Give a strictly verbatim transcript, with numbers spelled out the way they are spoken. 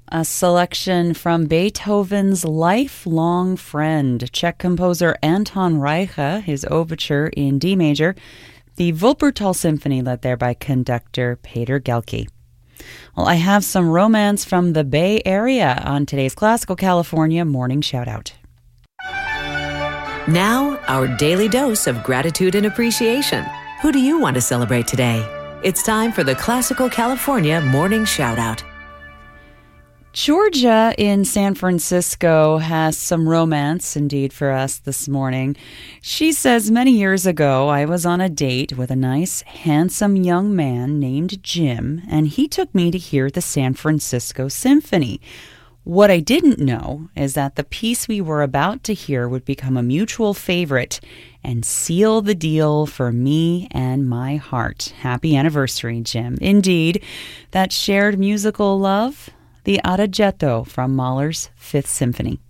A selection from Beethoven's lifelong friend, Czech composer Anton Reicha, his overture in D major, the Wuppertal Symphony led there by conductor Peter Gelke. Well, I have some romance from the Bay Area on today's Classical California Morning Shoutout. Now, our daily dose of gratitude and appreciation. Who do you want to celebrate today? It's time for the Classical California Morning Shoutout. Georgia in San Francisco has some romance indeed for us this morning. She says, many years ago, I was on a date with a nice, handsome young man named Jim, and he took me to hear the San Francisco Symphony. What I didn't know is that the piece we were about to hear would become a mutual favorite and seal the deal for me and my heart. Happy anniversary, Jim. Indeed, that shared musical love, the Adagietto from Mahler's Fifth Symphony.